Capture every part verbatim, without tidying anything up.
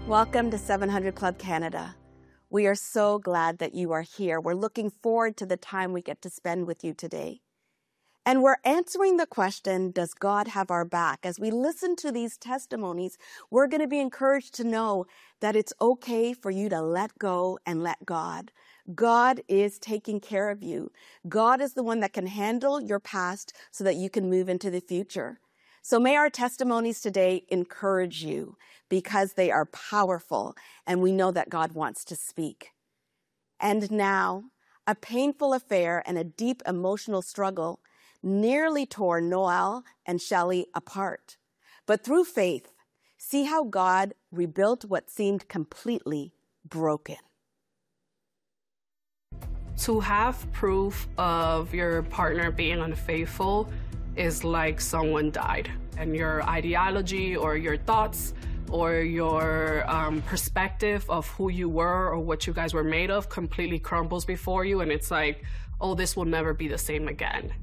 Welcome to seven hundred Club Canada. We are so glad that you are here. We're looking forward to the time we get to spend with you today. And we're answering the question, does God have our back? As we listen to these testimonies, we're going to be encouraged to know that it's okay for you to let go and let God. God is taking care of you. God is the one that can handle your past so that you can move into the future. So may our testimonies today encourage you because they are powerful and we know that God wants to speak. And now, a painful affair and a deep emotional struggle nearly tore Noel and Shelley apart. But through faith, see how God rebuilt what seemed completely broken. To have proof of your partner being unfaithful is like someone died, and your ideology or your thoughts or your um, perspective of who you were or what you guys were made of completely crumbles before you, and it's like, oh, this will never be the same again.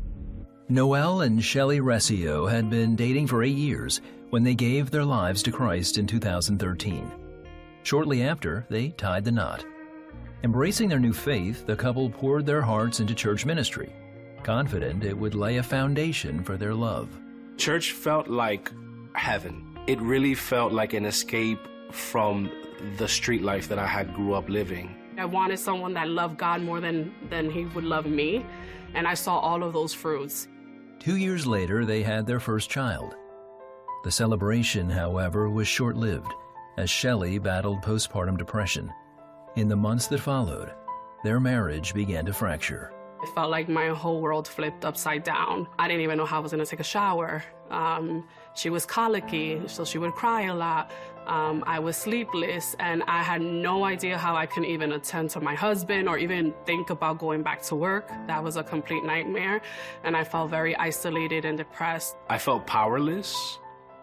Noel and Shelley Rescio had been dating for eight years when they gave their lives to Christ in two thousand thirteen. Shortly after, they tied the knot. Embracing their new faith, the couple poured their hearts into church ministry, confident it would lay a foundation for their love. Church felt like heaven. It really felt like an escape from the street life that I had grew up living. I wanted someone that loved God more than, than he would love me, and I saw all of those fruits. Two years later, they had their first child. The celebration, however, was short-lived as Shelley battled postpartum depression. In the months that followed, their marriage began to fracture. It felt like my whole world flipped upside down. I didn't even know how I was gonna take a shower. Um, she was colicky, so she would cry a lot. Um, I was sleepless, and I had no idea how I could even attend to my husband or even think about going back to work. That was a complete nightmare, and I felt very isolated and depressed. I felt powerless.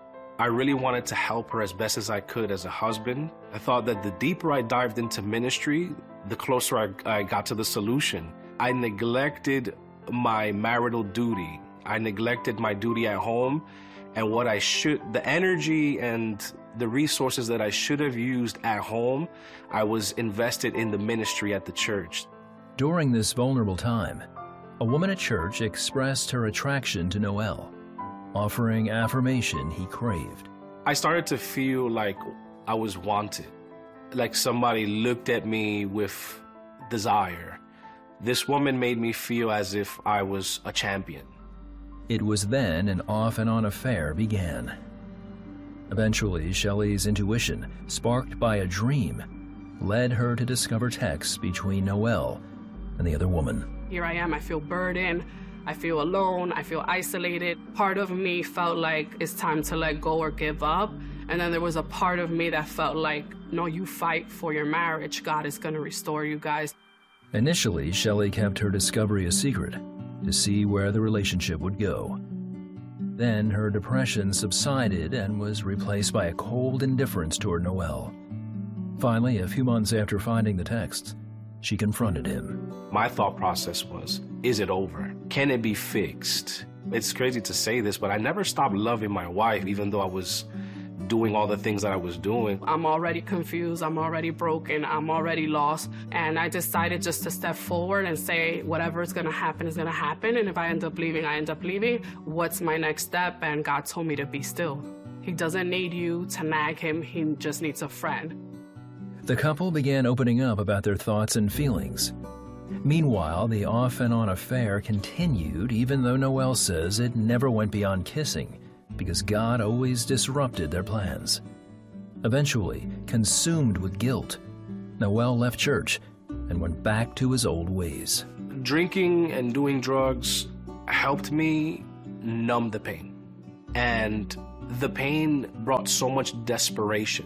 I really wanted to help her as best as I could as a husband. I thought that the deeper I dived into ministry, the closer I, I got to the solution. I neglected my marital duty. I neglected my duty at home, and what I should, the energy and the resources that I should have used at home, I was invested in the ministry at the church. During this vulnerable time, a woman at church expressed her attraction to Noel, offering affirmation he craved. I started to feel like I was wanted, like somebody looked at me with desire. This woman made me feel as if I was a champion. It was then an off-and-on affair began. Eventually, Shelley's intuition, sparked by a dream, led her to discover texts between Noel and the other woman. Here I am, I feel burdened, I feel alone, I feel isolated. Part of me felt like it's time to let go or give up. And then there was a part of me that felt like, no, you fight for your marriage. God is gonna restore you guys. Initially, Shelley kept her discovery a secret to see where the relationship would go. Then her depression subsided and was replaced by a cold indifference toward Noel. Finally, a few months after finding the texts, she confronted him. My thought process was, is it over? Can it be fixed? It's crazy to say this, but I never stopped loving my wife, even though I was doing all the things that I was doing. I'm already confused, I'm already broken, I'm already lost, and I decided just to step forward and say, whatever is gonna happen is gonna happen, and if I end up leaving, I end up leaving. What's my next step? And God told me to be still. He doesn't need you to nag him, he just needs a friend. The couple began opening up about their thoughts and feelings. Meanwhile, the off-and-on affair continued, even though Noel says it never went beyond kissing, because God always disrupted their plans. Eventually, consumed with guilt, Noel left church and went back to his old ways. Drinking and doing drugs helped me numb the pain. And the pain brought so much desperation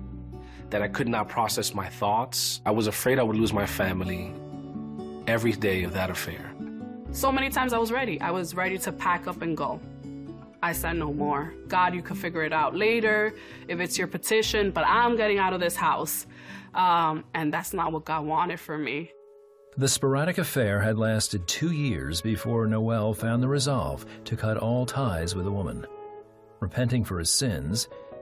that I could not process my thoughts. I was afraid I would lose my family every day of that affair. So many times I was ready. I was ready to pack up and go. I said no more. God, you can figure it out later if it's your petition, but I'm getting out of this house. Um, and that's not what God wanted for me. The sporadic affair had lasted two years before Noel found the resolve to cut all ties with the woman. Repenting for his sins,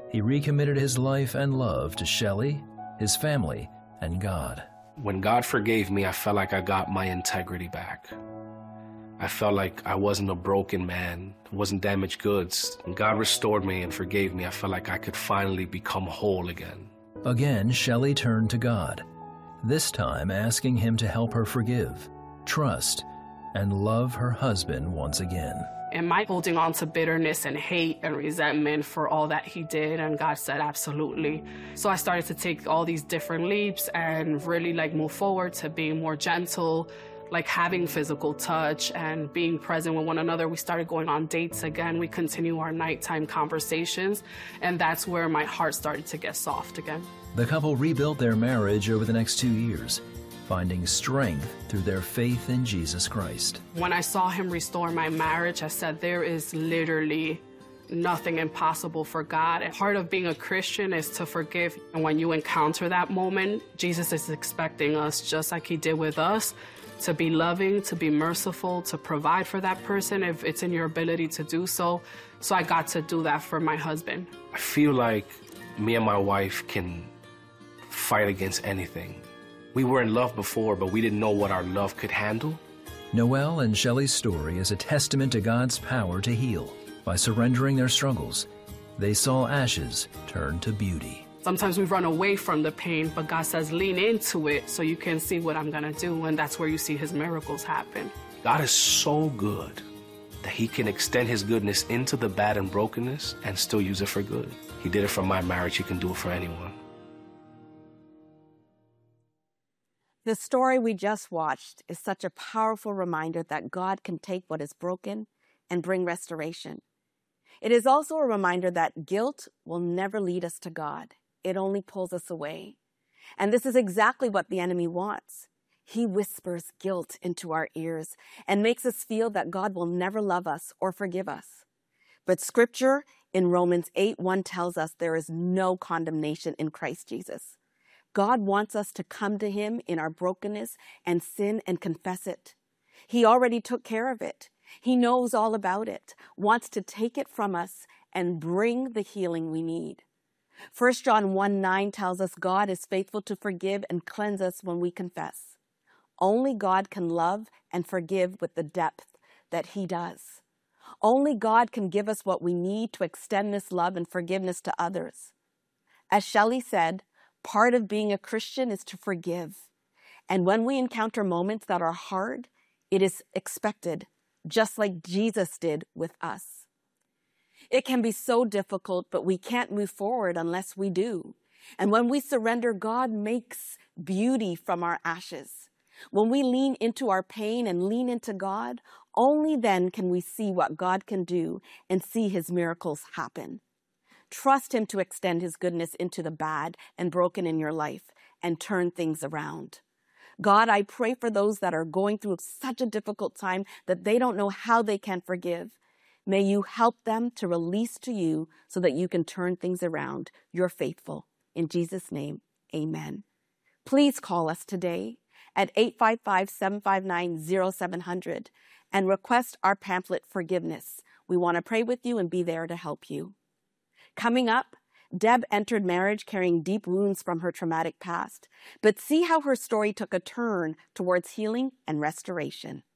He recommitted his life and love to Shelley, his family, and God. When God forgave me, I felt like I got my integrity back. I felt like I wasn't a broken man, wasn't damaged goods. When God restored me and forgave me, I felt like I could finally become whole again. Again, Shelley turned to God, this time asking him to help her forgive, trust, and love her husband once again. Am I holding on to bitterness and hate and resentment for all that he did? And God said, absolutely. So I started to take all these different leaps and really like move forward to being more gentle, like having physical touch and being present with one another. We started going on dates again. We continue our nighttime conversations. And that's where my heart started to get soft again. The couple rebuilt their marriage over the next two years, finding strength through their faith in Jesus Christ. When I saw him restore my marriage, I said, there is literally nothing impossible for God. And part of being a Christian is to forgive. And when you encounter that moment, Jesus is expecting us, just like he did with us, to be loving, to be merciful, to provide for that person if it's in your ability to do so. So I got to do that for my husband. I feel like me and my wife can fight against anything. We were in love before, but we didn't know what our love could handle. Noelle and Shelley's story is a testament to God's power to heal. By surrendering their struggles, they saw ashes turn to beauty. Sometimes we run away from the pain, but God says, lean into it so you can see what I'm gonna do, and that's where you see his miracles happen. God is so good that he can extend his goodness into the bad and brokenness and still use it for good. He did it for my marriage, he can do it for anyone. The story we just watched is such a powerful reminder that God can take what is broken and bring restoration. It is also a reminder that guilt will never lead us to God. It only pulls us away. And this is exactly what the enemy wants. He whispers guilt into our ears and makes us feel that God will never love us or forgive us. But scripture in Romans eight one tells us there is no condemnation in Christ Jesus. God wants us to come to him in our brokenness and sin and confess it. He already took care of it. He knows all about it, wants to take it from us and bring the healing we need. First John one nine tells us God is faithful to forgive and cleanse us when we confess. Only God can love and forgive with the depth that he does. Only God can give us what we need to extend this love and forgiveness to others. As Shelley said, part of being a Christian is to forgive. And when we encounter moments that are hard, it is expected, just like Jesus did with us. It can be so difficult, but we can't move forward unless we do. And when we surrender, God makes beauty from our ashes. When we lean into our pain and lean into God, only then can we see what God can do and see his miracles happen. Trust him to extend his goodness into the bad and broken in your life and turn things around. God, I pray for those that are going through such a difficult time that they don't know how they can forgive. May you help them to release to you so that you can turn things around. You're faithful. In Jesus' name, amen. Please call us today at eight five five, seven five nine, zero seven zero zero and request our pamphlet, Forgiveness. We want to pray with you and be there to help you. Coming up, Deb entered marriage carrying deep wounds from her traumatic past, but see how her story took a turn towards healing and restoration.